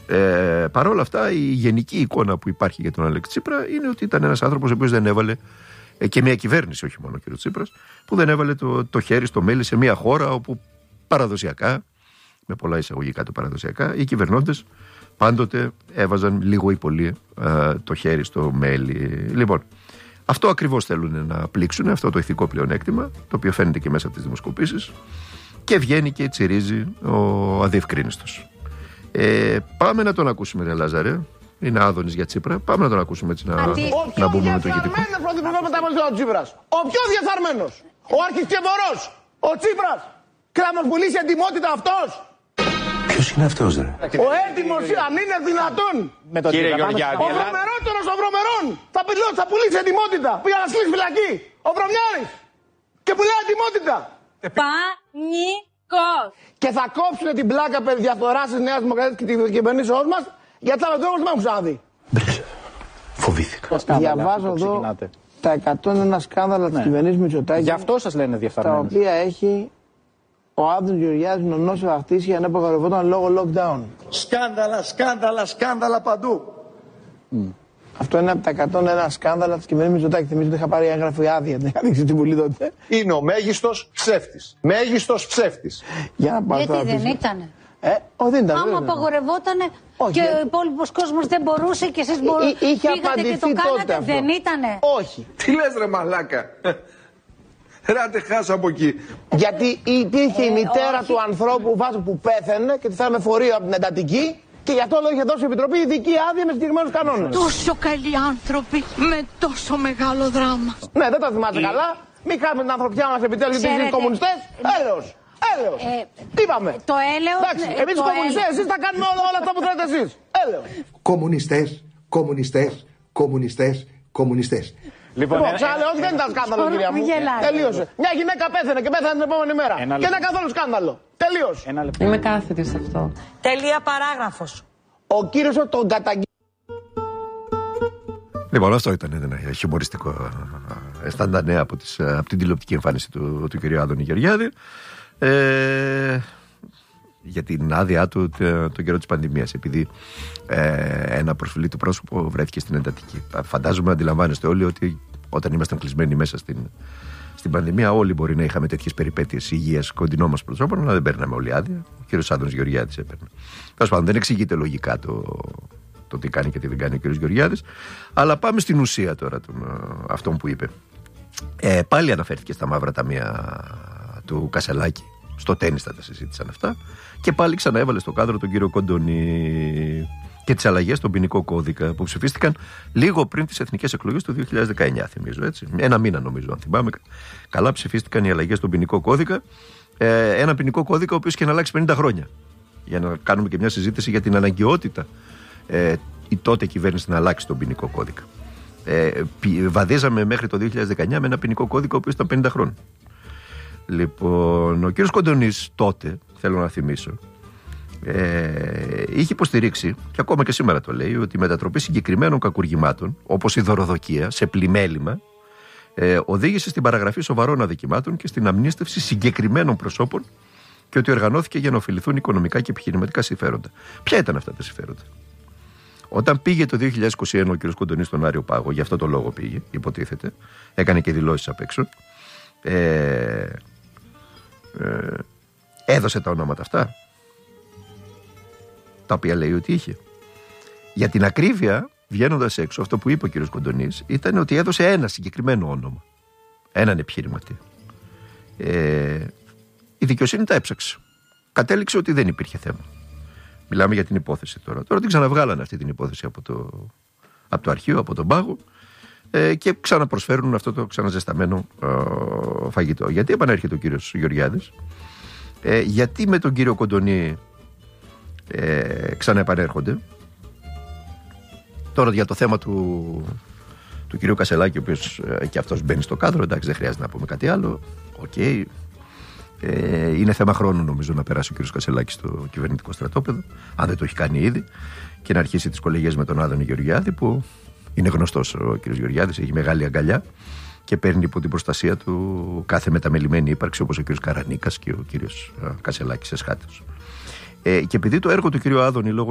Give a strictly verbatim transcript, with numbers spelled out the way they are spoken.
Ε, Παρ' όλα αυτά, η γενική εικόνα που υπάρχει για τον Αλέξη Τσίπρα είναι ότι ήταν ένας άνθρωπος ο οποίος δεν έβαλε, ε, και μια κυβέρνηση, όχι μόνο ο κ. Τσίπρας, που δεν έβαλε το, το χέρι στο μέλι σε μια χώρα όπου παραδοσιακά, με πολλά εισαγωγικά το παραδοσιακά, οι κυβερνώντες πάντοτε έβαζαν λίγο ή πολύ ε, το χέρι στο μέλι. Λοιπόν, αυτό ακριβώς θέλουν να πλήξουν, αυτό το ηθικό πλεονέκτημα, το οποίο φαίνεται και μέσα από τις δημοσκοπήσεις, και βγαίνει και τσιρίζει ο αδιευκρίνιστος. Ε, πάμε να τον ακούσουμε, ρε Λάζαρε. Είναι άδωνης για Τσίπρα. Πάμε να τον ακούσουμε έτσι να, να μπούμε με το ηγετικό. Ο πιο πρωθυπουργός μετά από ο Τσίπρας. Ο πιο διεφθαρμένος. Ο αρχισκευωρός. Ο Τσίπρας. Κραμοσβουλής εντιμότητα αυτός. Ποιος είναι αυτός, ρε? Ο έτοιμος, αν είναι δυνατόν. Με τον Κύριε Γεωργιάδη. Ο βρωμερότερος των βρωμερών. Θα πηλώσει, θα πουλήσει εντιμότητα. Πήγα να σκλήσει φυλακή. Ο Βρωμιάρης. Και πουλάει εντιμότητα. Πανικός. Και θα κόψουν την πλάκα περί διαφθοράς της Νέας Δημοκρατίας και της κυβερνήσεώς μας, γιατί άλλος τρόπος δεν έχουν ξαναδεί. Μπρίζε. Φοβήθηκα. Διαβάζω εδώ τα εκατόν ένα σκάνδαλα της κυβερνήσης Μητσοτάκη. Γι' αυτό σας λένε διαφθαρμένος. Τα οποία έχει ο Άδωνης Γεωργιάδης νονός βαφτίσει για να απαγορευόταν λόγω lockdown. Σκάνδαλα, σκάνδαλα, σκάνδαλα παντού. Mm. Αυτό είναι από τα εκατόν ένα σκάνδαλα της κυβερνήσης Μητσοτάκη. Θυμίζω ότι είχα πάρει έγγραφο άδεια, την είχα δείξει την Βουλή τότε. Είναι ο μέγιστος ψεύτης. Μέγιστος ψεύτης. Για να πάρω. Γιατί δεν ήτανε. Ε, ο, δεν ήταν. Άμα απαγορευότανε και ο υπόλοιπος κόσμος δεν μπορούσε και εσείς μπορούσατε. Είχε πήγατε και το κάνατε, αυτό. δεν ήτανε. Όχι. Τι λες ρε μαλάκα. Ράτε χάσω από εκεί. Γιατί υπήρχε ε, η μητέρα όχι. του ανθρώπου βάσου που πέθαινε και τη θέλαμε φορείο από την εντατική. Και γι' αυτό λόγο είχε δώσει η Επιτροπή ειδική άδεια με συγκεκριμένους κανόνες. Τόσο καλοί άνθρωποι με τόσο μεγάλο δράμα. Ναι, δεν το θυμάσαι η... καλά. Μην κάνουμε την ανθρωπιά μας επιτέλους γιατί είναι κομμουνιστές. Έλεος. Έλεος. Ε, Τι είπαμε. Το έλεος. Εντάξει, εμείς οι κομμουνιστές, εσείς θα κάνουμε όλα, όλα αυτά που θέλετε εσείς. Έλεος. Κομμουνιστές, κομμουνιστές, κομμουνιστές, κομμουνιστές. Λοιπόν, λοιπόν ξαναλέω, όχι δεν ήταν σκάνδαλο, κυρία μου. Τελείωσε. Μια γυναίκα πέθανε και πέθανε την επόμενη μέρα. Ένα και ένα καθόλου σκάνδαλο. Τελείωσε. Είμαι κάθετη σε αυτό. Τελεία παράγραφος. Ο κύριος τον καταγγείλει. Λοιπόν, αυτό ήταν ένα χιουμοριστικό αισθάντα νέα από, τις, από την τηλεοπτική εμφάνιση του, του κ. Άδωνη Γεωργιάδη. Ε, για την άδειά του τον καιρό της πανδημίας, επειδή ε, ένα προσφυλί του πρόσωπο βρέθηκε στην εντατική. Φαντάζομαι, αντιλαμβάνεστε όλοι ότι όταν ήμασταν κλεισμένοι μέσα στην, στην πανδημία, όλοι μπορεί να είχαμε τέτοιες περιπέτειες υγείας κοντινών μας προσώπων, αλλά δεν παίρναμε όλοι άδεια. Ο κ. Άδωνης Γεωργιάδης έπαιρνε. Τέλος πάντων, δεν εξηγείται λογικά το, το τι κάνει και τι δεν κάνει ο κ. Γεωργιάδης. Αλλά πάμε στην ουσία τώρα των, αυτών που είπε. Ε, πάλι αναφέρθηκε στα μαύρα ταμεία του Κασελάκη. Στο τένις θα τα συζήτησαν αυτά. Και πάλι ξαναέβαλε στο κάδρο τον κύριο Κοντονή και τις αλλαγές στον ποινικό κώδικα που ψηφίστηκαν λίγο πριν τις εθνικές εκλογές του δύο χιλιάδες δεκαεννιά, θυμίζω έτσι. Ένα μήνα νομίζω, αν θυμάμαι καλά, ψηφίστηκαν οι αλλαγές στον ποινικό κώδικα. Ε, ένα ποινικό κώδικα ο οποίος είχε να αλλάξει πενήντα χρόνια. Για να κάνουμε και μια συζήτηση για την αναγκαιότητα ε, η τότε κυβέρνηση να αλλάξει τον ποινικό κώδικα. Ε, βαδίζαμε μέχρι το δύο χιλιάδες δεκαεννιά με ένα ποινικό κώδικα ο οποίος ήταν πενήντα χρόνια. Λοιπόν, ο κύριος Κοντονής τότε, θέλω να θυμίσω, ε, είχε υποστηρίξει, και ακόμα και σήμερα το λέει, ότι η μετατροπή συγκεκριμένων κακουργημάτων, όπως η δωροδοκία, σε πλημέλημα, ε, οδήγησε στην παραγραφή σοβαρών αδικημάτων και στην αμνίστευση συγκεκριμένων προσώπων και ότι οργανώθηκε για να ωφεληθούν οικονομικά και επιχειρηματικά συμφέροντα. Ποια ήταν αυτά τα συμφέροντα? Όταν πήγε το δύο χιλιάδες είκοσι ένα ο κύριος Κοντονής στον Άριο Πάγο, για αυτό το λόγο πήγε, υποτίθεται, έκανε και δηλώσεις απ' έξω, ε, Ε, έδωσε τα ονόματα αυτά τα οποία λέει ότι είχε. Για την ακρίβεια, βγαίνοντας έξω, αυτό που είπε ο κύριος Κοντονής ήταν ότι έδωσε ένα συγκεκριμένο όνομα, έναν επιχειρηματή. ε, η δικαιοσύνη τα έψαξε, κατέληξε ότι δεν υπήρχε θέμα. Μιλάμε για την υπόθεση τώρα. Τώρα την ξαναβγάλανε αυτή την υπόθεση από το, από το αρχείο, από τον πάγο, ε, και ξαναπροσφέρουν αυτό το ξαναζεσταμένο ε, φαγητό. Γιατί επανέρχεται ο κύριος Γεωργιάδης, ε, γιατί με τον κύριο Κοντονή ε, ξαναεπανέρχονται. Τώρα για το θέμα του, του κυρίου Κασελάκη, ο οποίος ε, και αυτός μπαίνει στο κάδρο, εντάξει, δεν χρειάζεται να πούμε κάτι άλλο. Οκ. Okay. Ε, είναι θέμα χρόνου νομίζω να περάσει ο κύριος Κασελάκης στο κυβερνητικό στρατόπεδο, αν δεν το έχει κάνει ήδη, και να αρχίσει τις κολεγίες με τον Άδωνη Γεωργιάδη, που είναι γνωστός ο κύριος Γεωργιάδης, έχει μεγάλη αγκαλιά και παίρνει υπό την προστασία του κάθε μεταμελημένη ύπαρξη, όπως ο κύριος Καρανίκας και ο κύριος Κασελάκης Εσχάτης. Ε, και επειδή το έργο του κύριου Άδωνη λόγω